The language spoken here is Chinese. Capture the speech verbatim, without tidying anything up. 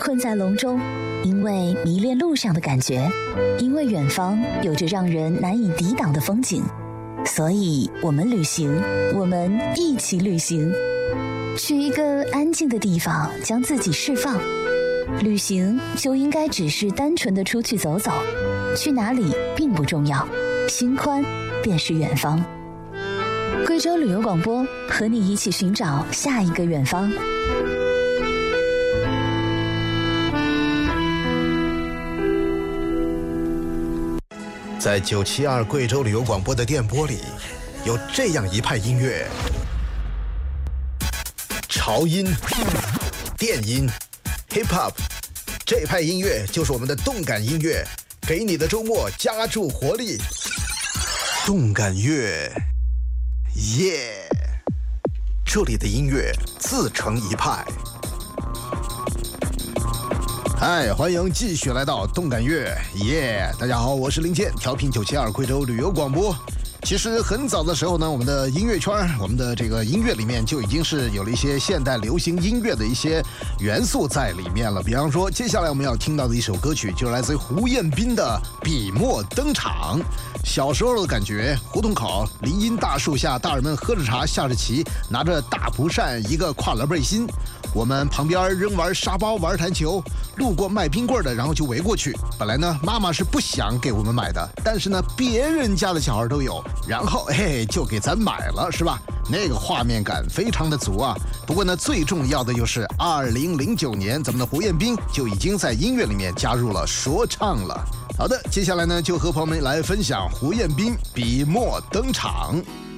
困在笼中，因为迷恋路上的感觉，因为远方有着让人难以抵挡的风景，所以我们旅行，我们一起旅行，去一个安静的地方，将自己释放。旅行就应该只是单纯的出去走走，去哪里并不重要，心宽便是远方。贵州旅游广播，和你一起寻找下一个远方。 在九七二贵州旅游广播的电波里，有这样一派音乐：潮音、电音、hip hop， 这派音乐就是我们的动感音乐，给你的周末加注活力。动感乐，耶！这里的音乐自成一派。嗨，欢迎继续来到动感乐，耶！大家好，我是林健，调频九七二贵州旅游广播。其实很早的时候呢，我们的音乐圈，我们的这个音乐里面就已经是有了一些现代流行音乐的一些元素在里面了。比方说，接下来我们要听到的一首歌曲，就是来自于胡彦斌的《笔墨登场》。小时候的感觉，胡同口林荫大树下，大人们喝着茶，下着棋，拿着大蒲扇，一个跨栏背心。我们旁边扔玩沙包，玩弹球，路过卖冰棍的，然后就围过去。本来呢，妈妈是不想给我们买的，但是呢，别人家的小孩都有，然后嘿就给咱买了，是吧？那个画面感非常的足啊。不过呢，最重要的就是二零零九年，咱们的胡彦斌就已经在音乐里面加入了说唱了。好的，接下来呢，就和朋友们来分享胡彦斌笔墨登场。